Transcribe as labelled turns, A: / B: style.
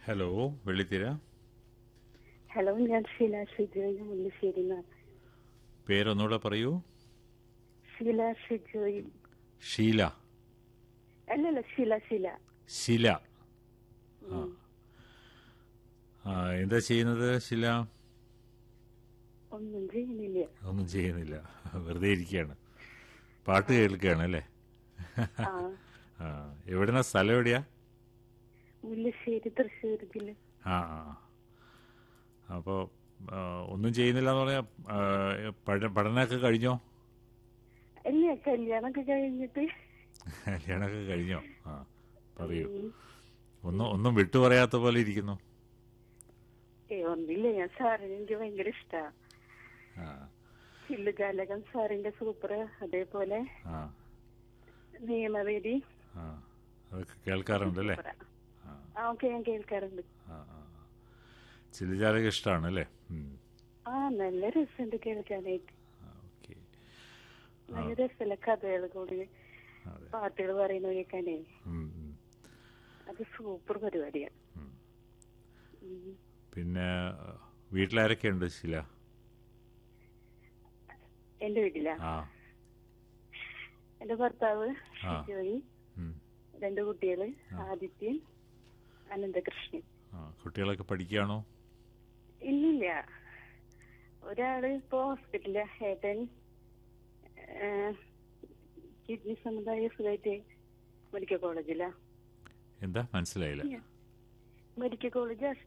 A: Hello, വെള്ളിത്തിര.
B: Hello, ഞാൻ ഷീല ഷിജോയ് മുല്ലശ്ശേരി.
A: പേരൊന്നുകൂടെ പറയൂ.
B: ഷീല ഷിജോയ്.
A: ഷീല.
B: അല്ലല്ല, ഷീല ഷീല.
A: ശില. ആ ആ, എന്താ ചെയ്യുന്നത് ശില?
B: ഒന്നും ചെയ്യുന്നില്ല.
A: ഒന്നും ചെയ്യുന്നില്ല, വെറുതെ ഇരിക്കുകയാണ്. പാട്ട് കേൾക്കുകയാണ് അല്ലേ?
B: ആ,
A: ആ, എവിടെന്നാ, സ്ഥലം എവിടെയാ?
B: മുല്ലശ്ശേരി, തൃശ്ശൂർ ജില്ല.
A: ആ ആ. അപ്പോൾ ഒന്നും ചെയ്യുന്നില്ല എന്ന് പറഞ്ഞാൽ പഠനമൊക്കെ കഴിഞ്ഞോ?
B: അല്ല, കല്യാണമൊക്കെ കഴിഞ്ഞിട്ട്.
A: കല്യാണമൊക്കെ കഴിഞ്ഞോ? ആ, പറയൂ.
B: ഉം.
A: ഒന്നും വിട്ടു പറയാത്ത പോലെ ഇരിക്കുന്നു.
B: ഒന്നില്ല, ഞാൻ സാറിന് എനിക്ക് ഭയങ്കര ഇഷ്ടാ.
A: ആ
B: ചില്ലുജാലകം സാറിന്റെ സൂപ്പർ. അതേപോലെ
A: ആ
B: നിയമവേദി
A: ആ, അതൊക്കെ കേൾക്കാറുണ്ടല്ലേ?
B: സൂപ്പറാ. ഓക്കെ, ഞാൻ കേൾക്കാറുണ്ട്.
A: ആ ആ, ചില്ലുജാലകം ഇഷ്ടമാണ് അല്ലേ?
B: ആ, നല്ല രസമുണ്ട് കേൾക്കാനായിട്ട്.
A: ഓക്കെ.
B: നല്ല രസമല്ല കഥകൾ കൂടി,
A: അതെ.
B: പാട്ടുകൾ പറയുന്ന കേൾക്കാനേ.
A: ഉം, ഉം.
B: അത് സൂപ്പർ പരിപാടിയാണ്.
A: പിന്നെ വീട്ടിലാരൊക്കെ ഉണ്ട് ശില?
B: എന്റെ വീട്ടിലാ
A: ആ
B: എന്റെ ഭർത്താവ്
A: ആ.
B: ഷിജോയി,
A: ഉം.
B: 2 കുട്ടികള്, ആദിത്യൻ, അനന്തകൃഷ്ണൻ.
A: ആ, കുട്ടികളൊക്കെ പഠിക്കുകയാണോ?
B: ഇല്ലില്ല, ഒരാള് ഇപ്പൊ ഹോസ്പിറ്റലില്. ഏട്ടൻ കിഡ്നി സമുദായ സുഖമായിട്ട് മെഡിക്കൽ കോളേജിലാ.
A: എന്താ മനസ്സിലായില്ല?
B: Medical college